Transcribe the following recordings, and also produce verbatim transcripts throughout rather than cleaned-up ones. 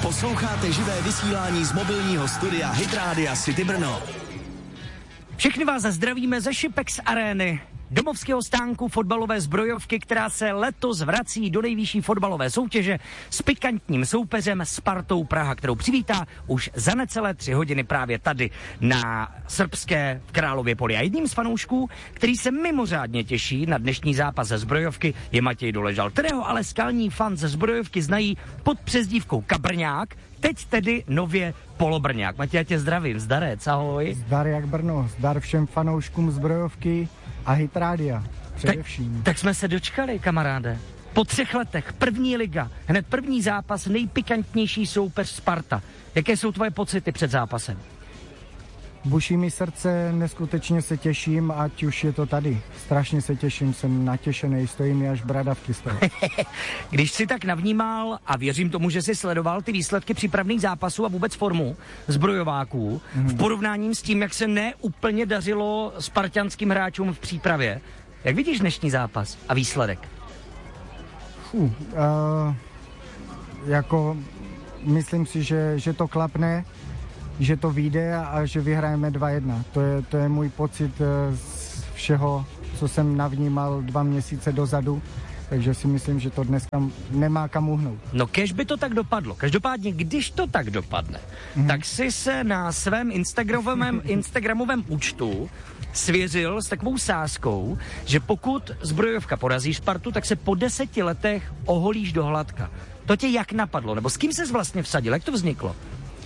Posloucháte živé vysílání z mobilního studia Hit Rádia City Brno. Všechny vás zdravíme ze Šipex arény, domovského stánku fotbalové zbrojovky, která se letos vrací do nejvyšší fotbalové soutěže s pikantním soupeřem Spartou Praha, kterou přivítá už za necelé tři hodiny právě tady na srbské v Králově Poli. A jedním z fanoušků, který se mimořádně těší na dnešní zápas ze zbrojovky, je Matěj Doležal, kterého ale skalní fan ze zbrojovky znají pod přezdívkou Kabrňák, teď tedy nově Polobrňák. Matěj, já tě zdravím, zdarec, ahoj. Zdar jak Brno, zdar všem fanouškům zbrojovky a Hit Rádia, především. Tak, tak jsme se dočkali, kamaráde. Po třech letech, první liga, hned první zápas, nejpikantnější soupeř Sparta. Jaké jsou tvoje pocity před zápasem? Buší mi srdce, neskutečně se těším, ať už je to tady. Strašně se těším, jsem natěšený, stojí mi až bradavky z toho. Když jsi tak navnímal, a věřím tomu, že jsi sledoval ty výsledky přípravných zápasů a vůbec formu zbrojováků, hmm. v porovnání s tím, jak se neúplně dařilo spartanským hráčům v přípravě, jak vidíš dnešní zápas a výsledek? Fuh, uh, jako myslím si, že, že to klapne, že to vyjde a že vyhrajeme dva jedna. To je, to je můj pocit z všeho, co jsem navnímal dva měsíce dozadu, takže si myslím, že to dneska nemá kam uhnout. No kež by to tak dopadlo. Každopádně, když to tak dopadne, mm. tak si se na svém Instagramovém, Instagramovém účtu svěřil s takovou sázkou, že pokud zbrojovka porazí Spartu, tak se po deseti letech oholíš do hladka. To tě jak napadlo? Nebo s kým ses vlastně vsadil? Jak to vzniklo?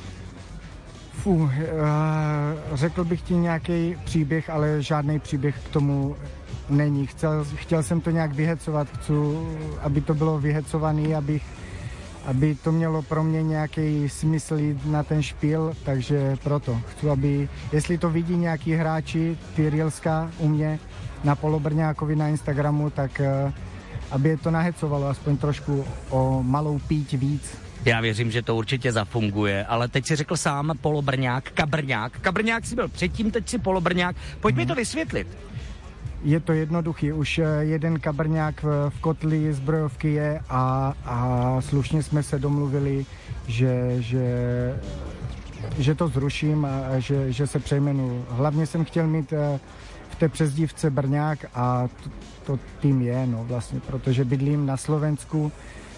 Fuh, uh, řekl bych ti nějaký příběh, ale žádný příběh k tomu není. Chtěl, chtěl jsem to nějak vyhecovat, chci, aby to bylo vyhecovaný, aby, aby to mělo pro mě nějaký smysl jít na ten špíl, takže proto chci, aby, jestli to vidí nějaký hráči, ty Reelska u mě na Polobrňákovi na Instagramu, tak uh, aby je to nahecovalo aspoň trošku o malou píť víc. Já věřím, že to určitě zafunguje, ale teď si řekl sám Polobrňák, Kabrňák. Kabrňák si byl předtím, teď si Polobrňák. Pojď hmm. mi to vysvětlit. Je to jednoduchý, už jeden Kabrňák v, v kotli zbrojovky je a, a slušně jsme se domluvili, že, že, že to zruším a, a že, že se přejmenu. Hlavně jsem chtěl mít v té přezdívce Brňák a to, to tým je, no vlastně, protože bydlím na Slovensku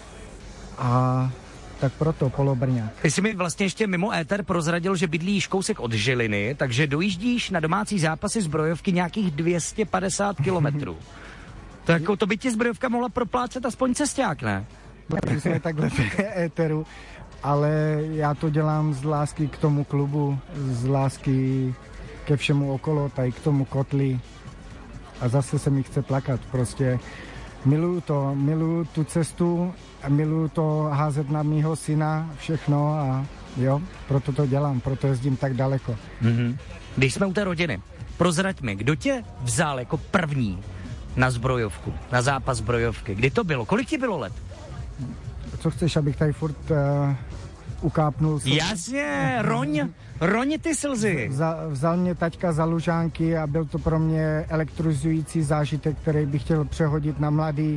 a tak proto Polobrňák. Ty jsi mi vlastně ještě mimo éter prozradil, že bydlíš kousek od Žiliny, takže dojíždíš na domácí zápasy zbrojovky nějakých dvě stě padesát kilometrů. To, jako, to by ti zbrojovka mohla proplácet aspoň cesták, ne? My jsme takhle v éteru, ale já to dělám z lásky k tomu klubu, z lásky ke všemu okolo, tady k tomu kotli a zase se mi chce plakat, prostě miluju to, miluju tu cestu a miluju to házet na mýho syna, všechno a jo, proto to dělám, proto jezdím tak daleko. Mm-hmm. Když jsme u té rodiny, prozrať mi, kdo tě vzal jako první na zbrojovku, na zápas zbrojovky? Kdy to bylo? Kolik ti bylo let? Co chceš, abych tady furt uh, ukápnul? Jasně, roň, roň ty slzy. Za, vzal mě taťka za Lužánky a byl to pro mě elektrizující zážitek, který bych chtěl přehodit na mladý.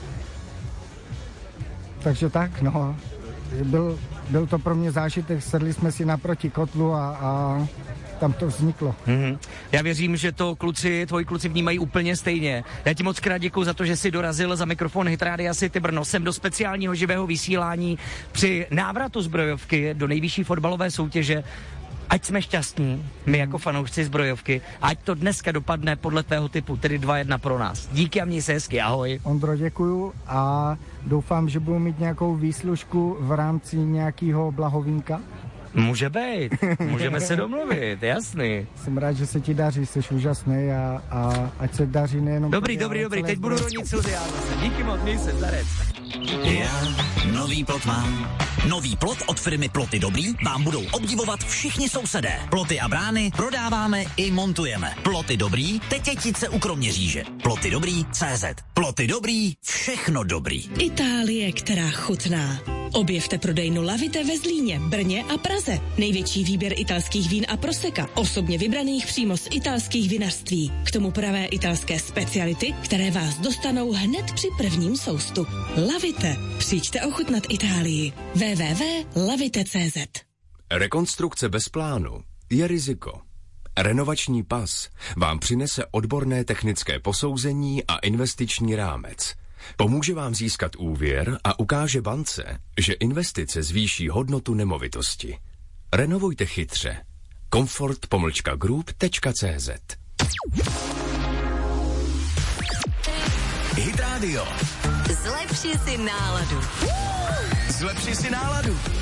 Takže tak, no, byl, byl to pro mě zážitek, sedli jsme si naproti kotlu a, a tam to vzniklo. Mm-hmm. Já věřím, že to kluci, tvoji kluci vnímají úplně stejně. Já ti moc krát děkuju za to, že jsi dorazil za mikrofon Hit Rádia City Brno sem do speciálního živého vysílání při návratu zbrojovky do nejvyšší fotbalové soutěže. Ať jsme šťastní, my jako fanoušci zbrojovky, ať to dneska dopadne podle tvého typu, tedy dva jedna pro nás. Díky a měj se hezky, ahoj. Ondro, děkuju a doufám, že budu mít nějakou výslužku v rámci nějakého blahovínka. Může být, můžeme se domluvit, jasný. Jsem rád, že se ti daří, jsi úžasný a, a ať se daří nejenom... Dobrý, dobrý, dobrý, teď budu ronit slzy, já zase. Díky moc, měj se, zdarec. Já nový plot mám. Nový plot od firmy Ploty Dobrý vám budou obdivovat všichni sousedé. Ploty a brány prodáváme i montujeme. Ploty Dobrý, Tetětice u Kroměříže. Ploty Dobrý, C Z. Ploty Dobrý, všechno dobrý. Itálie, která chutná. Objevte prodejnu Lavite ve Zlíně, Brně a Praze. Největší výběr italských vín a proseka, osobně vybraných přímo z italských vinařství. K tomu pravé italské speciality, které vás dostanou hned při prvním soustu. Lavite. Přijďte ochutnat Itálii. w w w tečka lavite tečka c z. Rekonstrukce bez plánu je riziko. Renovační pas vám přinese odborné technické posouzení a investiční rámec. Pomůže vám získat úvěr a ukáže bance, že investice zvýší hodnotu nemovitosti. Renovujte chytře. Comfort pomlčka group tečka c z. Hit Radio. Zlepši si náladu. Zlepši si náladu.